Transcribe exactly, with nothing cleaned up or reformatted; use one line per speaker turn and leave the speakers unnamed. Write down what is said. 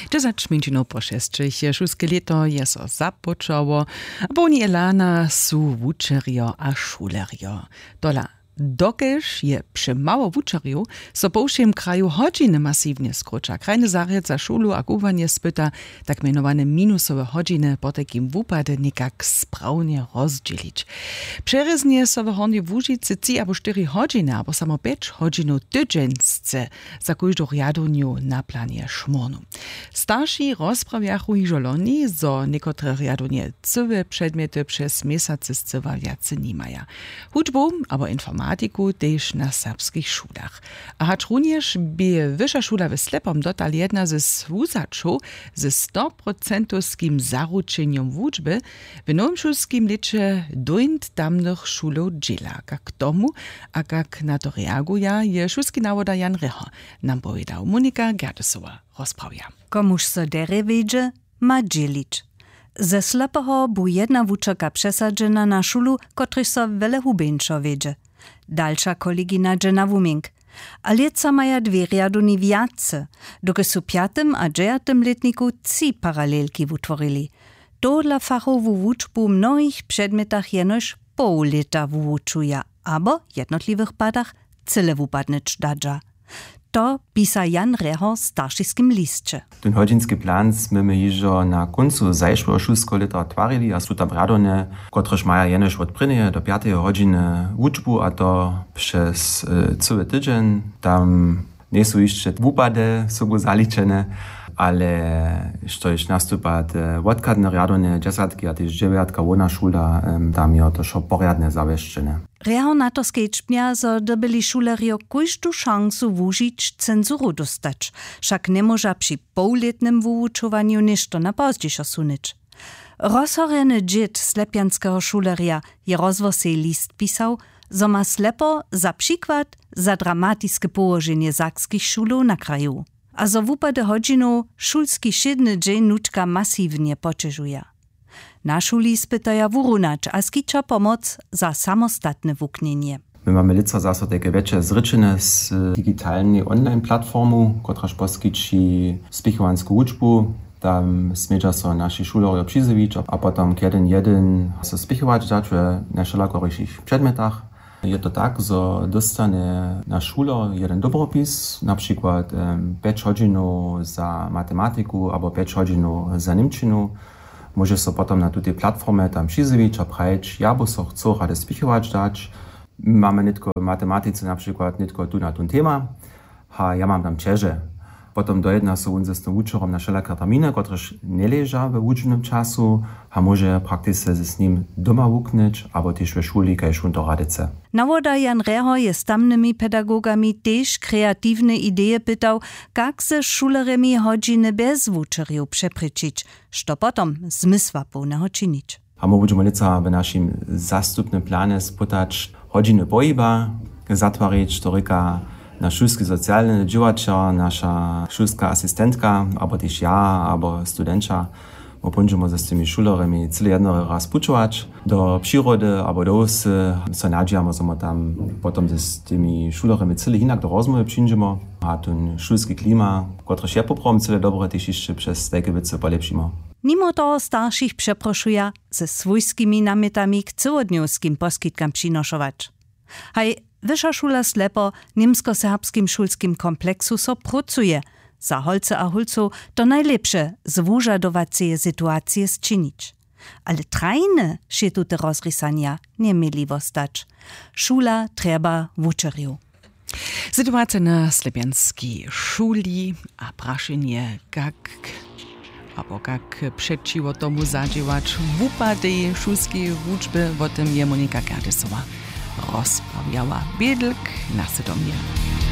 Dziesięć minut po šestich je šulske leto je so započało, a polni elana su wučerjo a šulerjo. Dola dokež je přemało wučerju, so po všem kraju hodźiny masivnie skróča. Krajny zariad za šulu a kuwanie spyta tak mianowane minusowe hodźiny po takim wupade nikak sprawnie rozdzielić. Przereznie so w Hornej Łužicy trzy albo cztery hodźiny, albo samo pięć hodźinów tydziensce za każdą riaduniu na planie szmornu. Starsi rozprawiachu i żoloni, zo niektóre riadunie cywe przedmioty przez miesiące zcywa jacy nimaja. Hudźbu, albo informacje też na serbskich szulach. A hacz również by wyższa szula w Slepom dotal jedna ze swuzaczów ze sto procentowskim zaručeniem wuczby w nowym szulskim licze dojnt tamnych szulów dziela. Jak tomu, a jak na to reaguje, je szulski nawoda Jan Reho, nam powiedział Monika Gerdesowa rozprawia.
Komuż so dere wiedzie, ma dzielić. Ze Slepoho bu jedna wuczerka przesadzena na szulu, kotryż so wiele hubeńczo wiedzie. Dalsza kolegina dżena wumink. A leca maja dwie riaduni wiace, doke su piatym a dżejatym letniku trzy paralelki wutworili. To dla fachowu wuczbu mnohich przedmiotach jenoż pół leta wuczuja, abo jednotliwych padach cyle wupadnyć dadża. To pisa Jan Reho w starszyskim listcze.
Ten hodzinski plan sme jižo na koncu zajšłego šulskiego leta otwarili, a su tam radone, kotrež maja jenož od prvneje do piateje hodžiny wučbu, a to przez y, cały tydzień. Tam nie są jeszcze wupady sobu zaliczone, ale što już nastupa odkadne radone dziesiątki, a też dziewiatka wona szula, tam je to šo poriadne zawieszczone.
Reho na to skečpnja, zo dobili šulerjo kojštu šansu wužić cenzuru dostać, však ne moža przy półletnym wuučovanju nešto na pozdějšo sunić. Rozhorjeny džit slepjanského šulerja je rozvosej list pisał, zo ma slepo za przykład za dramatiskie położenie sakskich szulów na kraju. A zo wupade hodźinu szulski šedny dzień nučka masivnie poczeżuje. Na szuli spytaja wurunacz, a skicza pomoc za samostatne wuknienie.
My mamy lico zase takie większe zryczene z digitalnej online platformu, która poskici spichowanską wuczbu. Tam smieja so nasi šulerjo přizević, a potom jeden jeden se spichować dać na wszelakorých przedmiotach. Je to tak, że dostane na šuler jeden dobropis, na przykład um, pięć hodzinów za matematyku albo pięć hodzinów za niemčinu. Może so potom na tej platformie tam přizević a prajeć, ja bo so chcę rady spichować dać. Mamy nitko matematyce na przykład nitko tu na ten tema, a ja mam tam cieże. Potom dojedna so on ze z tym uczorom na wszelakie terminy, któreż nie leża w uczonym czasu, a może praktycznie z nim doma wuknąć, albo też w szuli, kaj szun to radyce.
Nawoda Jan Reho je z tamnymi pedagogami też kreatywne idee pytał, jak se szuleremi hodźiny bez wuczerju przepryčić, što potom zmysła pełnego czynić.
A my będziemy lica w naszym zastupnym planie spytać hodźiny pohyba, zatwarić toryka na šulski socialny działacza, nasza šulska asystentka, albo też ja, albo studentka. My będziemy ze z tymi szulerami cyle jedno raz puczować do przyrody, albo do osy. So nadziejamy, że my tam potem ze z tymi szulerami cyle inak do rozmowy przyjdziemy. A ten szulski klima, który się poprawim cyle dobre, też jeszcze przez takie wice polepszymy.
Mimo toho starszych przeproszuje ze swojskimi namietami k całodniowskim poskitkam przynoszować. Haj, Wyższa szula Slepo niemsko-serbskim szulskim kompleksu so pracuje. Za holce a hulcu to najlepsze zwużadowacie sytuacje zczynić. Ale trajne się tu te rozrysania nie mieli wostać. Szula trzeba wuczerju.
Sytuacja na slepianskiej szuli, a praszenie jak albo jak przeciwko tomu zadziałać w upadej szulskiej wuczby, o tym je Monika Gerdesowa rozprawiała. Biedlk na Sydomie.